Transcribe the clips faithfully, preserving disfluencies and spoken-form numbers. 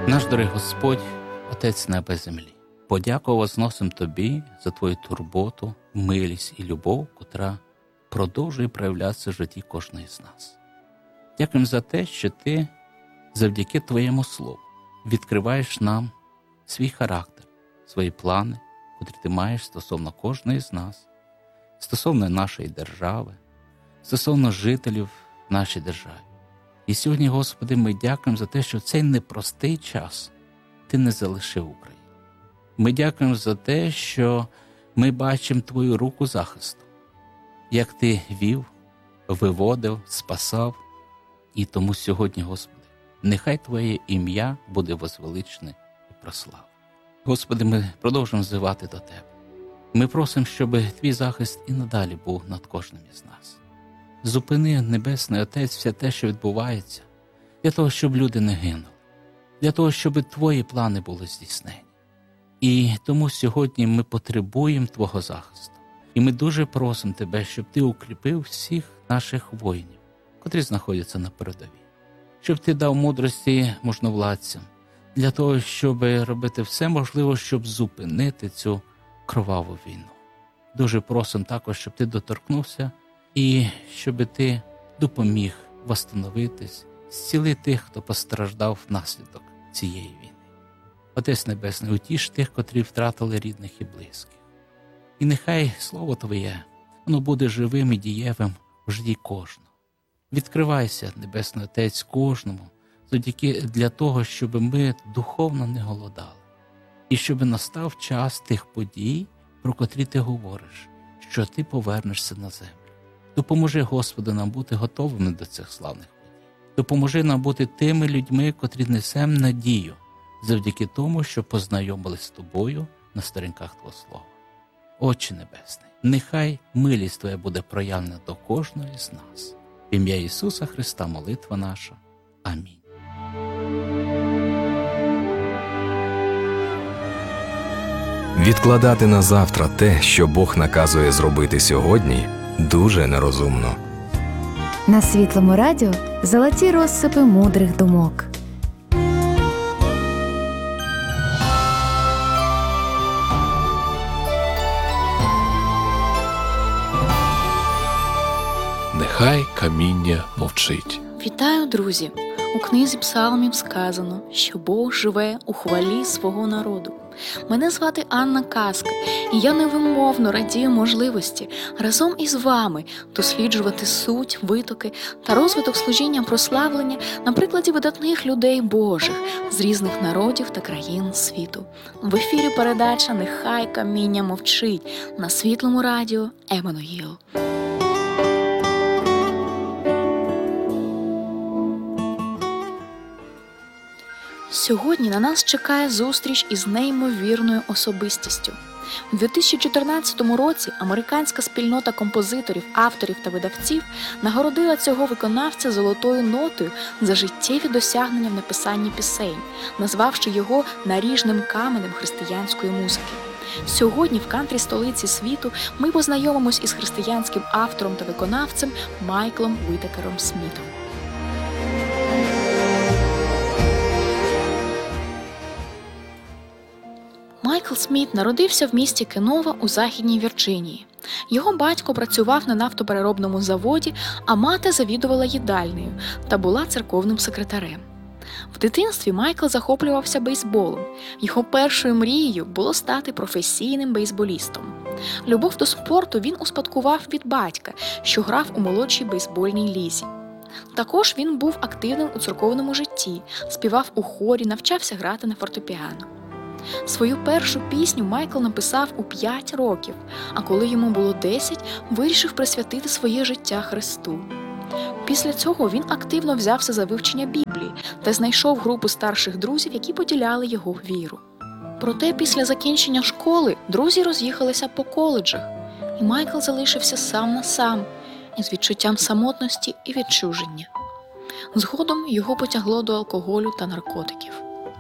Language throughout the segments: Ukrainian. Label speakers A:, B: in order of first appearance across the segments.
A: Наш дорогий Господь, Отець неба і землі, подяку возносим Тобі за Твою турботу, милість і любов, котра продовжує проявлятися в житті кожної з нас. Дякуємо за те, що Ти завдяки Твоєму Слову відкриваєш нам свій характер, свої плани, котрі Ти маєш стосовно кожної з нас, стосовно нашої держави, стосовно жителів в нашій державі. І сьогодні, Господи, ми дякуємо за те, що в цей непростий час Ти не залишив Україну. Ми дякуємо за те, що ми бачимо Твою руку захисту, як Ти вів, виводив, спасав. І тому сьогодні, Господи, нехай Твоє ім'я буде возвеличене і прославлене. Господи, ми продовжуємо взивати до Тебе. Ми просимо, щоб Твій захист і надалі був над кожним із нас. Зупини, Небесний Отець, все те, що відбувається, для того, щоб люди не гинули, для того, щоб Твої плани були здійснені. І тому сьогодні ми потребуємо Твого захисту. І ми дуже просимо Тебе, щоб Ти укріпив всіх наших воїнів, котрі знаходяться на передовій. Щоб Ти дав мудрості можновладцям, для того, щоб робити все можливе, щоб зупинити цю кроваву війну. Дуже просимо також, щоб Ти доторкнувся і щоб Ти допоміг восстановитись, зцілити тих, хто постраждав внаслідок цієї війни. Отець Небесний, утіш тих, котрі втратили рідних і близьких. І нехай Слово Твоє, воно буде живим і дієвим в житті кожного. Відкривайся, Небесний Отець, кожному, завдяки для того, щоб ми духовно не голодали. І щоб настав час тих подій, про котрі Ти говориш, що Ти повернешся на землю. Допоможи, Господи, нам бути готовими до цих славних подій. Допоможи нам бути тими людьми, котрі несем надію, завдяки тому, що познайомились з Тобою на сторінках Твого Слова. Отче Небесний, нехай милість Твоя буде проявлена до кожного з нас. В ім'я Ісуса Христа молитва наша. Амінь.
B: Відкладати на завтра те, що Бог наказує зробити сьогодні, дуже нерозумно.
C: На Світлому радіо золоті розсипи мудрих думок.
D: Нехай каміння мовчить.
E: Вітаю, друзі! У книзі Псалмів сказано, що Бог живе у хвалі свого народу. Мене звати Анна Казка, і я невимовно радію можливості разом із вами досліджувати суть, витоки та розвиток служіння прославлення на прикладі видатних людей Божих з різних народів та країн світу. В ефірі передача «Нехай каміння мовчить» на Світлому радіо Еммануїл. Сьогодні на нас чекає зустріч із неймовірною особистістю. У дві тисячі чотирнадцятому році американська спільнота композиторів, авторів та видавців нагородила цього виконавця золотою нотою за життєві досягнення в написанні пісень, назвавши його наріжним каменем християнської музики. Сьогодні в кантрі-столиці світу ми познайомимось із християнським автором та виконавцем Майклом Уітакером Смітом. Майкл Сміт народився в місті Кенова у Західній Вірджинії. Його батько працював на нафтопереробному заводі, а мати завідувала їдальнею та була церковним секретарем. В дитинстві Майкл захоплювався бейсболом. Його першою мрією було стати професійним бейсболістом. Любов до спорту він успадкував від батька, що грав у молодшій бейсбольній лізі. Також він був активним у церковному житті, співав у хорі, навчався грати на фортепіано. Свою першу пісню Майкл написав у п'ять років, а коли йому було десять, вирішив присвятити своє життя Христу. Після цього він активно взявся за вивчення Біблії та знайшов групу старших друзів, які поділяли його віру. Проте після закінчення школи друзі роз'їхалися по коледжах, і Майкл залишився сам на сам, із відчуттям самотності і відчуження. Згодом його потягло до алкоголю та наркотиків.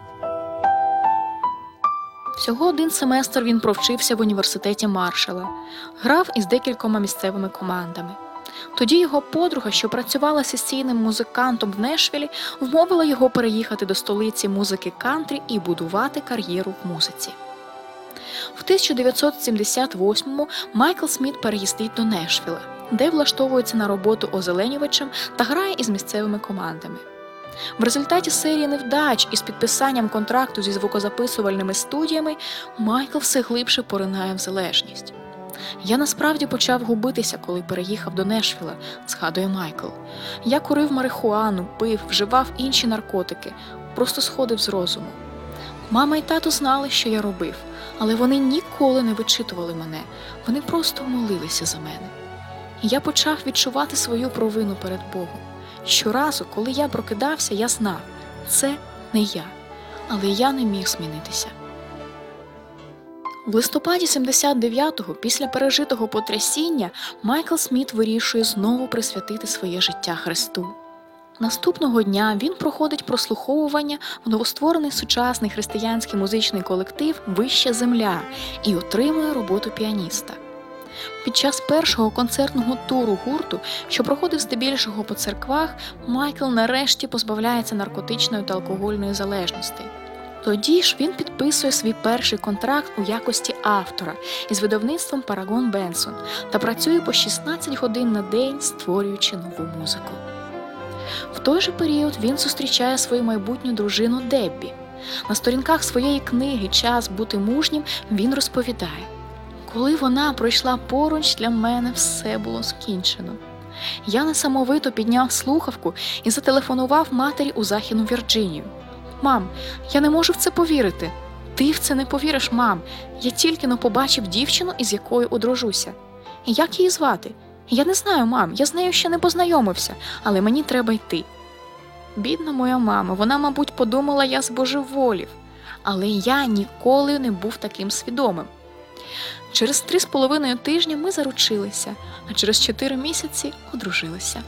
E: Всього один семестр він провчився в університеті Маршалла, грав із декількома місцевими командами. Тоді його подруга, що працювала сесійним музикантом в Нешвілі, вмовила його переїхати до столиці музики кантрі і будувати кар'єру в музиці. В тисяча дев'ятсот сімдесят восьмому Майкл Сміт переїздить до Нешвіла, де влаштовується на роботу озеленювачем та грає із місцевими командами. В результаті серії невдач із підписанням контракту зі звукозаписувальними студіями Майкл все глибше поринає в залежність. «Я насправді почав губитися, коли переїхав до Нешвіла», – згадує Майкл. «Я курив марихуану, пив, вживав інші наркотики, просто сходив з розуму. Мама і тато знали, що я робив, але вони ніколи не вичитували мене, вони просто молилися за мене. І я почав відчувати свою провину перед Богом. Щоразу, коли я прокидався, я знав – це не я, але я не міг змінитися». В листопаді сімдесят дев'ятого, після пережитого потрясіння, Майкл Сміт вирішує знову присвятити своє життя Христу. Наступного дня він проходить прослуховування в новостворений сучасний християнський музичний колектив «Вища земля» і отримує роботу піаніста. Під час першого концертного туру гурту, що проходив здебільшого по церквах, Майкл нарешті позбавляється наркотичної та алкогольної залежності. Тоді ж він підписує свій перший контракт у якості автора із видавництвом Paragon Benson та працює по шістнадцять годин на день, створюючи нову музику. В той же період він зустрічає свою майбутню дружину Деббі. На сторінках своєї книги «Час бути мужнім» він розповідає: «Коли вона пройшла поруч, для мене все було скінчено. Я несамовито підняв слухавку і зателефонував матері у Західну Вірджинію. Мам, я не можу в це повірити. Ти в це не повіриш, мам. Я тільки-но побачив дівчину, із якою одружуся. І як її звати? Я не знаю, мам, я з нею ще не познайомився, але мені треба йти». Бідна моя мама, вона, мабуть, подумала, я збожеволів. Але я ніколи не був таким свідомим. Через три з половиною тижні ми заручилися, а через чотири місяці одружилися.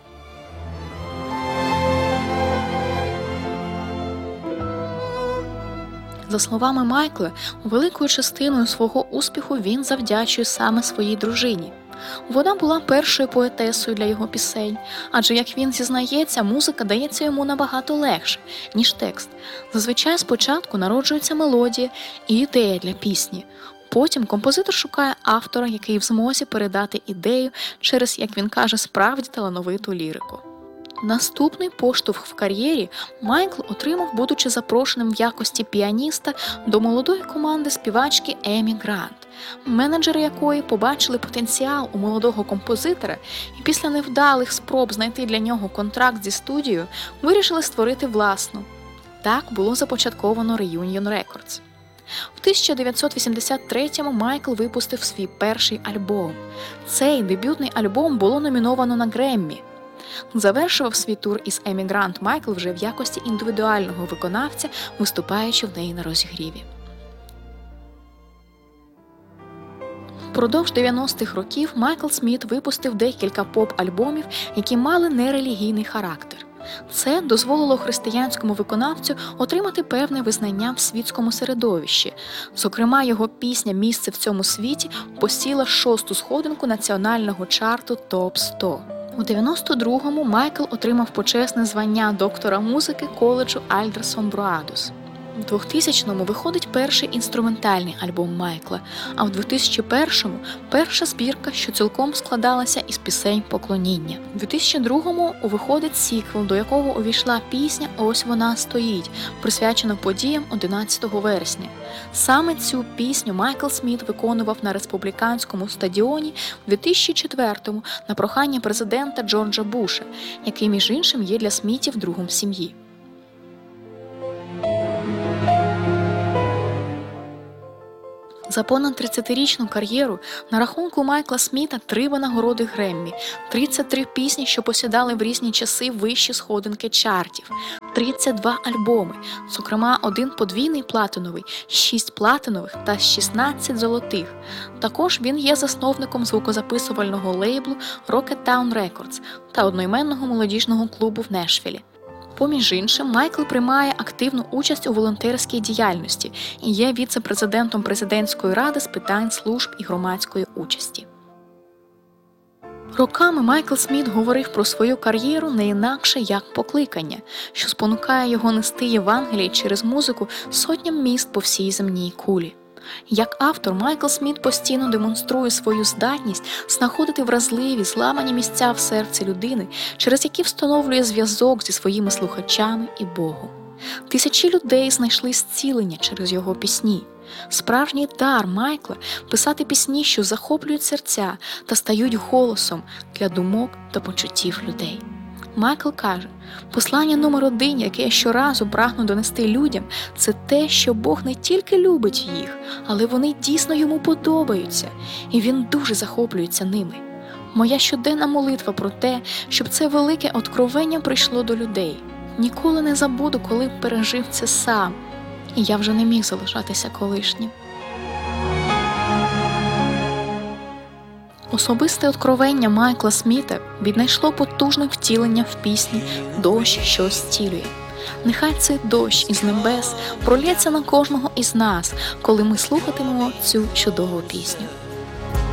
E: За словами Майкла, великою частиною свого успіху він завдячує саме своїй дружині. Вона була першою поетесою для його пісень, адже, як він зізнається, музика дається йому набагато легше, ніж текст. Зазвичай спочатку народжується мелодія і ідея для пісні. Потім композитор шукає автора, який в змозі передати ідею через, як він каже, справді талановиту лірику. Наступний поштовх в кар'єрі Майкл отримав, будучи запрошеним в якості піаніста до молодої команди співачки Емі Грант, менеджери якої побачили потенціал у молодого композитора і після невдалих спроб знайти для нього контракт зі студією вирішили створити власну. Так було започатковано Reunion Records. В тисяча дев'ятсот вісімдесят третьому Майкл випустив свій перший альбом. Цей дебютний альбом було номіновано на Греммі. Завершував свій тур із Емі Грант Майкл вже в якості індивідуального виконавця, виступаючи в неї на розігріві. Впродовж дев'яностих років Майкл Сміт випустив декілька поп-альбомів, які мали нерелігійний характер. Це дозволило християнському виконавцю отримати певне визнання в світському середовищі. Зокрема, його пісня «Місце в цьому світі» посіла шосту сходинку національного чарту топ сто. У дев'яносто другому Майкл отримав почесне звання доктора музики коледжу Альдерсон Броадус. У двохтисячному виходить перший інструментальний альбом Майкла, а в дві тисячі першому – перша збірка, що цілком складалася із пісень поклоніння. У дві тисячі другому виходить сіквел, до якого увійшла пісня «Ось вона стоїть», присвячена подіям одинадцятого вересня. Саме цю пісню Майкл Сміт виконував на республіканському стадіоні в дві тисячі четвертому на прохання президента Джорджа Буша, який, між іншим, є для Смітів другом в сім'ї. За понад тридцятирічну кар'єру на рахунку Майкла Сміта три винагороди Греммі, тридцять три пісні, що посідали в різні часи вищі сходинки чартів, тридцять два альбоми, зокрема один подвійний платиновий, шість платинових та шістнадцять золотих. Також він є засновником звукозаписувального лейблу Rocketown Records та одноіменного молодіжного клубу в Нешвілі. Поміж іншим, Майкл приймає активну участь у волонтерській діяльності і є віце-президентом президентської ради з питань служб і громадської участі. Роками Майкл Сміт говорив про свою кар'єру не інакше як покликання, що спонукає його нести Євангеліє через музику сотням міст по всій земній кулі. Як автор, Майкл Сміт постійно демонструє свою здатність знаходити вразливі, зламані місця в серці людини, через які встановлює зв'язок зі своїми слухачами і Богом. Тисячі людей знайшли зцілення через його пісні. Справжній дар Майкла – писати пісні, що захоплюють серця та стають голосом для думок та почуттів людей. Майкл каже, послання номер один, яке я щоразу прагну донести людям, це те, що Бог не тільки любить їх, але вони дійсно йому подобаються, і він дуже захоплюється ними. Моя щоденна молитва про те, щоб це велике откровення прийшло до людей. Ніколи не забуду, коли пережив це сам, і я вже не міг залишатися колишнім. Особисте откровення Майкла Сміта віднайшло потужне втілення в пісні «Дощ, що зцілює». Нехай цей дощ із небес пролється на кожного із нас, коли ми слухатимемо цю чудову пісню.